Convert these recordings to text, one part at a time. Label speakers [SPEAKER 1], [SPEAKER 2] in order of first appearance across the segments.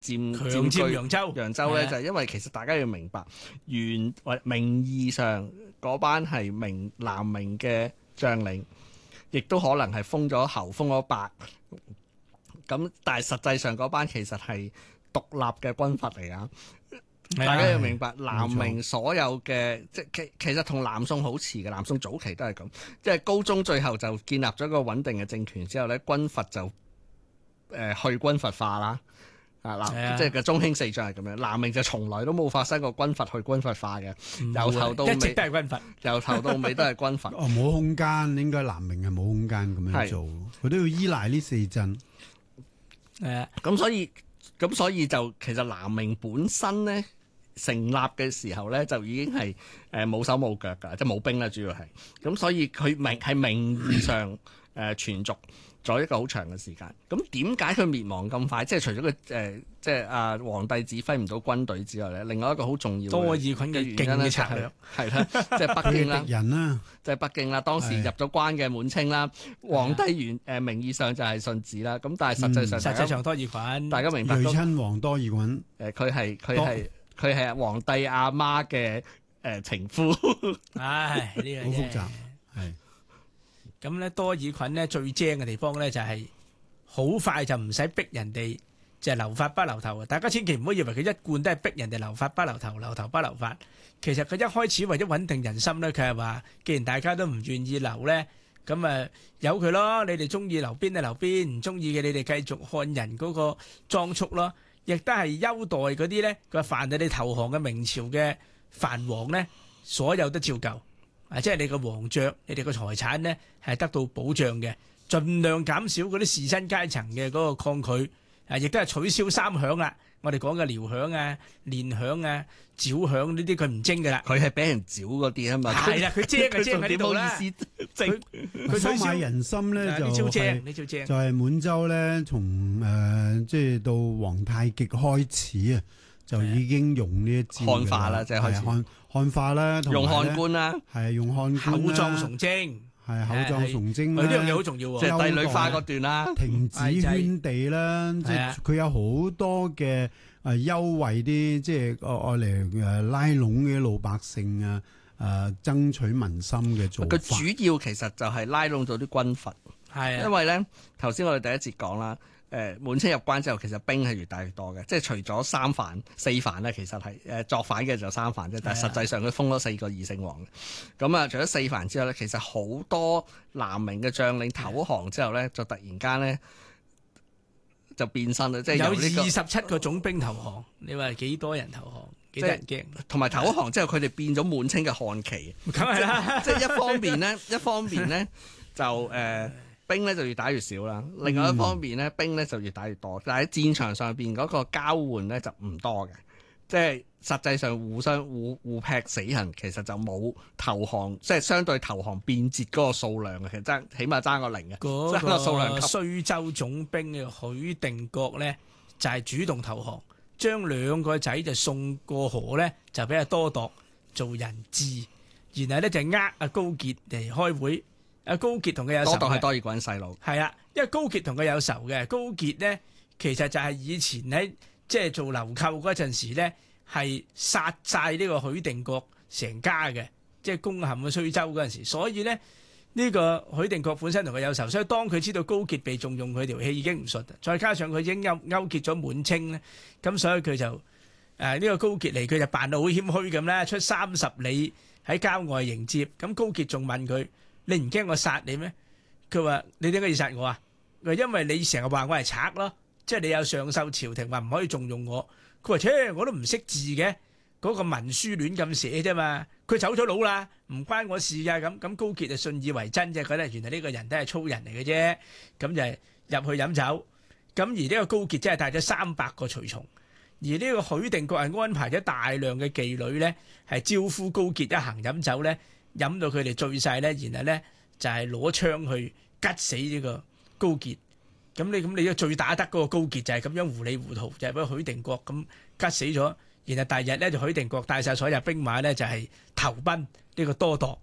[SPEAKER 1] 佔據揚州咧，
[SPEAKER 2] 係啊
[SPEAKER 1] 就係因為其實大家要明白，名義上嗰班係南明嘅將領，亦都可能係封咗侯、封咗伯。咁但係實際上嗰班其實係獨立嘅軍閥嚟㗎。大家要明白，南明所有嘅即係其實同南宋好似嘅，南宋早期都係咁，即係高宗最後就建立咗一個穩定嘅政權之後咧，軍閥就去軍閥化啦。即係個中興四將係咁樣，南明就從來都冇發生過軍閥去軍閥化嘅，由頭到尾
[SPEAKER 2] 一直都係軍閥，
[SPEAKER 1] 由頭到尾都係軍閥。
[SPEAKER 3] 冇空間，應該南明係冇空間咁樣做，佢都要依賴呢四鎮。
[SPEAKER 1] 咁所以就其實南明本身咧成立嘅時候咧就已經係冇手冇腳㗎，即係冇兵啦，主要係咁，所以佢名義上存續咗一個好長嘅時間。咁點解佢滅亡咁快？即係除咗佢即係皇帝指揮唔到軍隊之外咧，另外一個好重要嘅
[SPEAKER 2] 多爾袞嘅勁嘅策略
[SPEAKER 1] 係啦，即係北京啦，
[SPEAKER 3] 敵人啦，
[SPEAKER 1] 即係北京啦。當時入咗關嘅滿清啦，皇帝名義上就係順治啦，咁但係實際上
[SPEAKER 2] 多爾袞，
[SPEAKER 1] 大家明白
[SPEAKER 3] 睿親王多爾袞，
[SPEAKER 1] 佢係皇帝阿媽嘅情夫。
[SPEAKER 2] 唉，呢樣
[SPEAKER 3] 好複雜，係。
[SPEAKER 2] 咁咧，多爾袞咧最精嘅地方咧就係好快就唔使逼人哋就係留髮不留頭啊！大家千祈唔好以為佢一貫都係逼人哋留髮不留頭，留頭不留髮。其實佢一開始為咗穩定人心咧，佢係話：既然大家都唔願意留咧，咁啊由佢咯，你哋中意留邊就留邊，唔中意嘅你哋繼續漢人嗰個裝束咯。亦都係優待嗰啲咧，佢話凡係你投降嘅明朝嘅藩王咧，所有都照舊。即係你個皇爵，你哋個財產咧係得到保障嘅，盡量減少嗰啲士紳階層嘅嗰個抗拒，亦都係取消三響啦。我哋講嘅遼響啊、練響啊、剿響呢啲，佢唔精噶啦。
[SPEAKER 1] 佢係俾人剿嗰啲啊嘛。
[SPEAKER 2] 係啦，佢精嘅精喺呢度啦。
[SPEAKER 3] 佢收買人心咧就係滿洲咧，從即係到皇太極開始啊。就已經用呢一招
[SPEAKER 1] 漢化啦，即係開始
[SPEAKER 3] 漢化啦，
[SPEAKER 1] 用漢官啦，
[SPEAKER 3] 係用漢官
[SPEAKER 2] 厚葬崇禎，
[SPEAKER 3] 係厚葬崇禎啦。
[SPEAKER 2] 呢樣嘢好重要喎，
[SPEAKER 1] 即係帝女花嗰段啦，
[SPEAKER 3] 停止圈地啦，即係佢有好多嘅優惠啲，即係愛嚟拉攏嘅老百姓啊，爭取民心嘅做法。
[SPEAKER 1] 佢主要其實就係拉攏到啲軍閥，
[SPEAKER 2] 係
[SPEAKER 1] 因為咧頭先我哋第一節講啦。滿清入關之後，其實兵係越帶越多嘅，即係除咗三藩、四藩咧，其實係作反嘅就三藩啫，但係實際上佢封咗4個二姓王嘅。咁啊，除咗四藩之後咧，其實好多南明嘅將領投降之後咧，就突然間咧就變身啦，即係
[SPEAKER 2] 有27個總兵投降。你話幾多人投降？幾多人驚？
[SPEAKER 1] 同埋投降之後，佢哋變咗滿清嘅漢旗。
[SPEAKER 2] 梗係啦，
[SPEAKER 1] 即係一方面咧就兵咧就越打越少啦，另外一方面咧兵咧就越打越多，但係喺戰場上邊嗰個交換咧就唔多嘅，即係實際上互劈死人，其實就冇投降，即係相對投降變節嗰個數量嘅，其實起碼爭個零嘅，爭個數量級。
[SPEAKER 2] 蘇州總兵嘅許定國咧就係主動投降，將2個仔就送過河咧，就俾阿多鐸做人質，然後咧就阿高傑嚟開會。阿高傑同佢有仇，
[SPEAKER 1] 多鐸係多爾袞細佬。
[SPEAKER 2] 係啊，因為高傑同佢有仇嘅。高傑咧，其實就係以前喺即係做流寇嗰陣時咧，係殺晒呢個許定國成家嘅，即係攻陷咗蘇州嗰陣時。所以咧，呢個許定國本身同佢有仇，所以當佢知道高傑被重用，佢條氣已經唔順。再加上佢已經勾結咗滿清咧，咁所以佢就呢個高傑嚟，佢就扮到好謙虛咁啦，出30里喺郊外迎接。咁高傑仲問佢。你唔驚我殺你咩？佢話你點解要殺我啊？佢話因為你成日話我係賊咯，即係你有上奏朝廷話唔可以重用我。佢話切，我都唔識字嘅，嗰個文書亂咁寫啫嘛。佢走咗佬啦，唔關我事噶。咁高傑就信以為真啫，覺得原來呢個人都係粗人嚟嘅啫。咁就入去飲酒。咁而呢個高傑真係帶咗300個隨從，而呢個許定國係安排咗大量嘅妓女咧，係招呼高傑一行飲酒咧。飲到佢哋醉晒咧，然後咧就係攞槍去吉死呢個高傑。咁你最打得嗰個高傑就係咁樣糊裡糊塗，就係俾許定國咁吉死咗。然後第二日咧就許定國帶晒所有兵馬咧就係投奔呢個多鐸。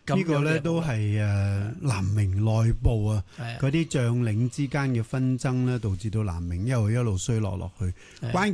[SPEAKER 3] 呢個咧都係南明內部啊，
[SPEAKER 2] 係
[SPEAKER 3] 嗰啲將領之間嘅紛爭咧，導致到南明一路衰落去。關